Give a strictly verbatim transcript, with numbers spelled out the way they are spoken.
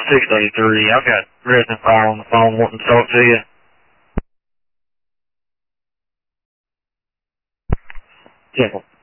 six eighty-three. I've got resident fire on the phone wanting to talk to you. Temple.